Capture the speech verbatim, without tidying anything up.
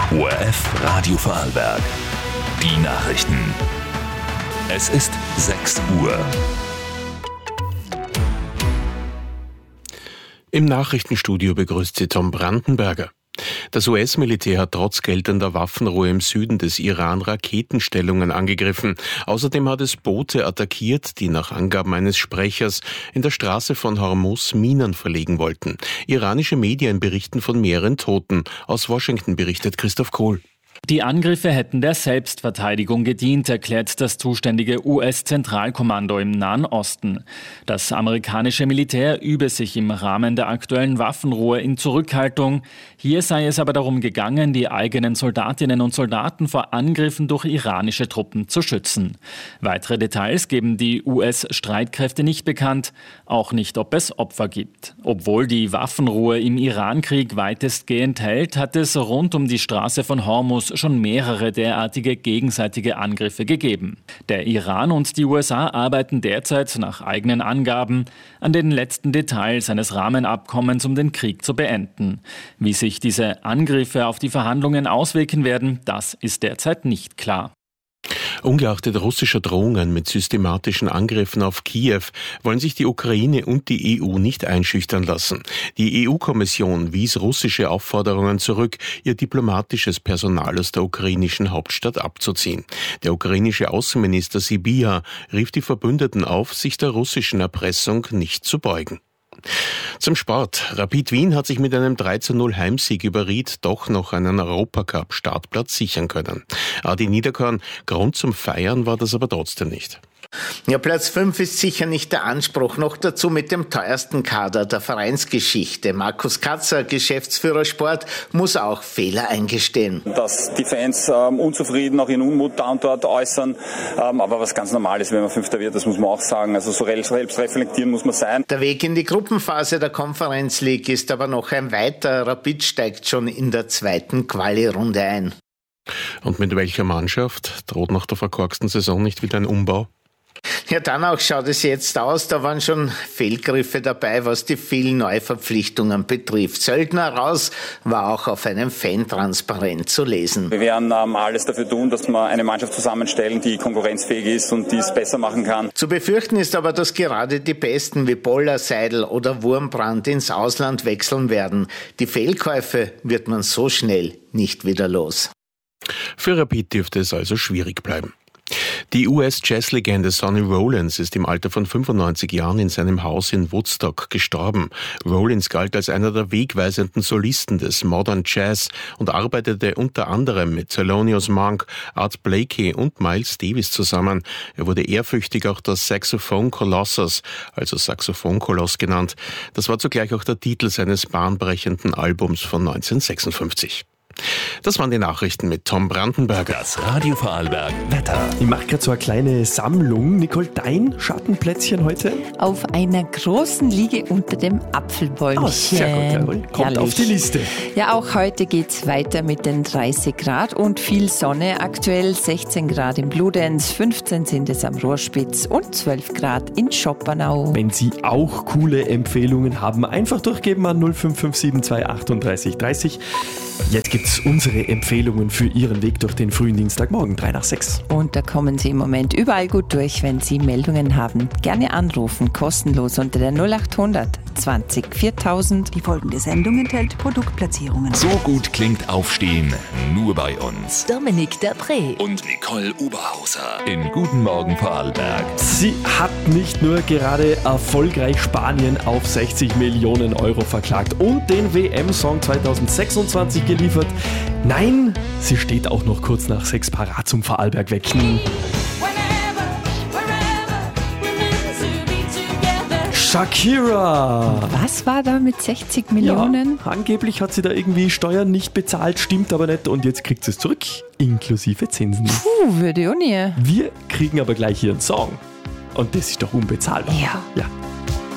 O R F Radio Vorarlberg. Die Nachrichten. Es ist sechs Uhr. Im Nachrichtenstudio begrüßt Sie Tom Brandenberger. Das U S-Militär hat trotz geltender Waffenruhe im Süden des Iran Raketenstellungen angegriffen. Außerdem hat es Boote attackiert, die nach Angaben eines Sprechers in der Straße von Hormuz Minen verlegen wollten. Iranische Medien berichten von mehreren Toten. Aus Washington berichtet Christoph Kohl. Die Angriffe hätten der Selbstverteidigung gedient, erklärt das zuständige U S-Zentralkommando im Nahen Osten. Das amerikanische Militär übe sich im Rahmen der aktuellen Waffenruhe in Zurückhaltung. Hier sei es aber darum gegangen, die eigenen Soldatinnen und Soldaten vor Angriffen durch iranische Truppen zu schützen. Weitere Details geben die U S-Streitkräfte nicht bekannt, auch nicht, ob es Opfer gibt. Obwohl die Waffenruhe im Irankrieg weitestgehend hält, hat es rund um die Straße von Hormuz schon mehrere derartige gegenseitige Angriffe gegeben. Der Iran und die U S A arbeiten derzeit nach eigenen Angaben an den letzten Details eines Rahmenabkommens, um den Krieg zu beenden. Wie sich diese Angriffe auf die Verhandlungen auswirken werden, das ist derzeit nicht klar. Ungeachtet russischer Drohungen mit systematischen Angriffen auf Kiew wollen sich die Ukraine und die E U nicht einschüchtern lassen. Die E U-Kommission wies russische Aufforderungen zurück, ihr diplomatisches Personal aus der ukrainischen Hauptstadt abzuziehen. Der ukrainische Außenminister Sybiha rief die Verbündeten auf, sich der russischen Erpressung nicht zu beugen. Zum Sport. Rapid Wien hat sich mit einem drei zu null Heimsieg über Ried doch noch einen Europacup-Startplatz sichern können. Adi Niederkorn, Grund zum Feiern war das aber trotzdem nicht. Ja, Platz fünf ist sicher nicht der Anspruch, noch dazu mit dem teuersten Kader der Vereinsgeschichte. Markus Katzer, Geschäftsführer Sport, muss auch Fehler eingestehen. Dass die Fans ähm, unzufrieden, auch ihren Unmut da und dort äußern, ähm, aber was ganz normal ist, wenn man Fünfter wird, das muss man auch sagen. Also so selbst reflektieren muss man sein. Der Weg in die Gruppenphase der Conference League ist aber noch ein weiter. Rapid steigt schon in der zweiten Quali-Runde ein. Und mit welcher Mannschaft droht nach der verkorksten Saison nicht wieder ein Umbau? Ja, danach schaut es jetzt aus. Da waren schon Fehlgriffe dabei, was die vielen Neuverpflichtungen betrifft. Söldner raus war auch auf einem Fan-Transparent zu lesen. Wir werden ähm, alles dafür tun, dass wir eine Mannschaft zusammenstellen, die konkurrenzfähig ist und die es besser machen kann. Zu befürchten ist aber, dass gerade die Besten wie Boller, Seidel oder Wurmbrand ins Ausland wechseln werden. Die Fehlkäufe wird man so schnell nicht wieder los. Für Rapid dürfte es also schwierig bleiben. Die U S-Jazzlegende Sonny Rollins ist im Alter von fünfundneunzig Jahren in seinem Haus in Woodstock gestorben. Rollins galt als einer der wegweisenden Solisten des Modern Jazz und arbeitete unter anderem mit Thelonious Monk, Art Blakey und Miles Davis zusammen. Er wurde ehrfürchtig auch das Saxophone Colossus, also Saxophonkoloss genannt. Das war zugleich auch der Titel seines bahnbrechenden Albums von neunzehnhundertsechsundfünfzig. Das waren die Nachrichten mit Tom Brandenberger. Das Radio Vorarlberg Wetter. Ich mache gerade so eine kleine Sammlung. Nicole, dein Schattenplätzchen heute? Auf einer großen Liege unter dem Apfelbäumchen. Oh, sehr gut, jawohl. Kommt Herrlich. Auf die Liste. Ja, auch heute geht's weiter mit den dreißig Grad und viel Sonne. Aktuell sechzehn Grad in Bludenz, fünfzehn sind es am Rohrspitz und zwölf Grad in Schoppernau. Wenn Sie auch coole Empfehlungen haben, einfach durchgeben an null fünf fünf sieben zwei achtunddreißig dreißig. Jetzt gibt's unsere Empfehlungen für Ihren Weg durch den frühen Dienstagmorgen, drei nach sechs. Und da kommen Sie im Moment überall gut durch. Wenn Sie Meldungen haben, gerne anrufen, kostenlos unter der null acht hundert zwanzig viertausend. Die folgende Sendung enthält Produktplatzierungen. So gut klingt Aufstehen nur bei uns. Dominique Dapré Und Nicole Oberhauser in Guten Morgen Vorarlberg. Sie hat nicht nur gerade erfolgreich Spanien auf sechzig Millionen Euro verklagt und den W M-Song zweitausendsechsundzwanzig geliefert. Nein, sie steht auch noch kurz nach sechs parat zum Vorarlberg wecken. Shakira! Was war da mit sechzig Millionen? Ja, angeblich hat sie da irgendwie Steuern nicht bezahlt, stimmt aber nicht und jetzt kriegt sie es zurück, inklusive Zinsen. Puh, würde ich auch nie. Wir kriegen aber gleich hier einen Song und das ist doch unbezahlbar. Ja. Ja.